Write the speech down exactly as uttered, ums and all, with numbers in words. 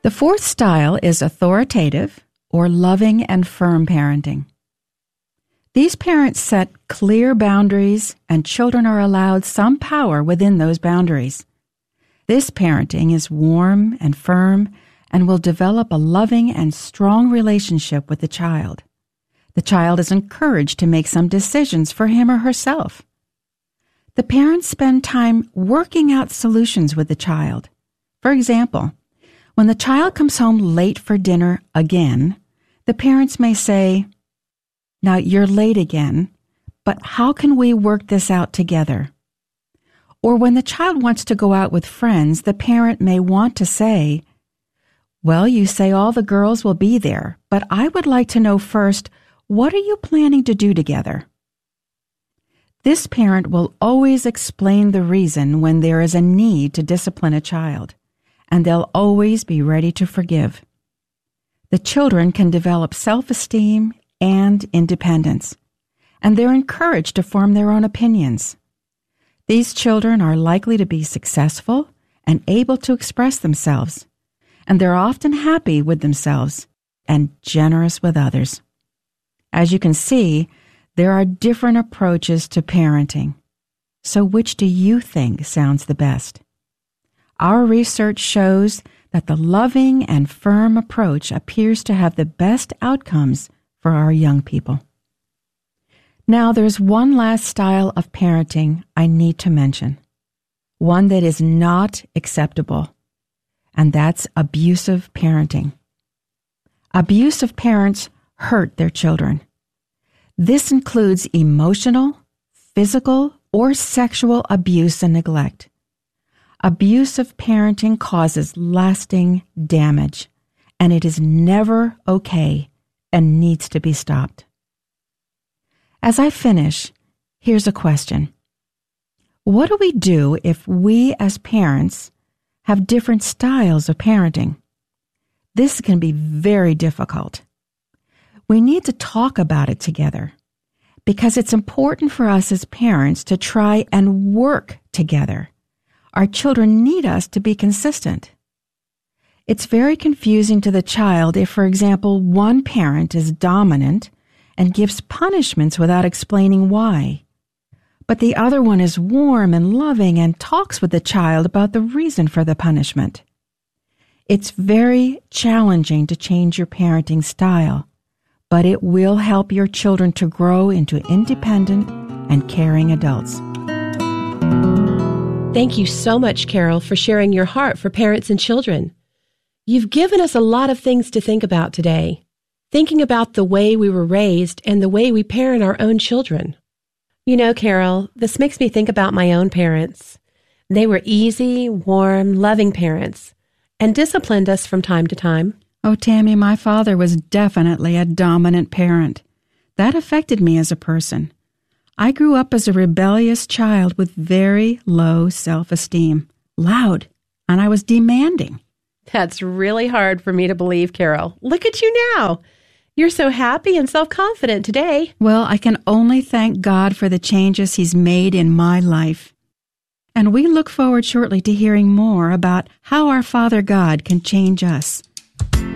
The fourth style is authoritative or loving and firm parenting. These parents set clear boundaries, and children are allowed some power within those boundaries. This parenting is warm and firm and will develop a loving and strong relationship with the child. The child is encouraged to make some decisions for him or herself. The parents spend time working out solutions with the child. For example, when the child comes home late for dinner again, the parents may say, "Now you're late again, but how can we work this out together?" Or when the child wants to go out with friends, the parent may want to say, "Well, you say all the girls will be there, but I would like to know first, what are you planning to do together?" This parent will always explain the reason when there is a need to discipline a child, and they'll always be ready to forgive. The children can develop self-esteem and independence, and they're encouraged to form their own opinions. These children are likely to be successful and able to express themselves, and they're often happy with themselves and generous with others. As you can see, there are different approaches to parenting. So which do you think sounds the best? Our research shows that the loving and firm approach appears to have the best outcomes for our young people. Now, there's one last style of parenting I need to mention, one that is not acceptable, and that's abusive parenting. Abusive parents hurt their children. This includes emotional, physical, or sexual abuse and neglect. Abusive parenting causes lasting damage, and it is never okay and needs to be stopped. As I finish, here's a question. What do we do if we as parents have different styles of parenting? This can be very difficult. We need to talk about it together because it's important for us as parents to try and work together. Our children need us to be consistent. It's very confusing to the child if, for example, one parent is dominant and gives punishments without explaining why, but the other one is warm and loving and talks with the child about the reason for the punishment. It's very challenging to change your parenting style, but it will help your children to grow into independent and caring adults. Thank you so much, Carol, for sharing your heart for parents and children. You've given us a lot of things to think about today, thinking about the way we were raised and the way we parent our own children. You know, Carol, this makes me think about my own parents. They were easy, warm, loving parents and disciplined us from time to time. Oh, Tammy, my father was definitely a dominant parent. That affected me as a person. I grew up as a rebellious child with very low self-esteem, loud, and I was demanding. That's really hard for me to believe, Carol. Look at you now. You're so happy and self-confident today. Well, I can only thank God for the changes He's made in my life. And we look forward shortly to hearing more about how our Father God can change us.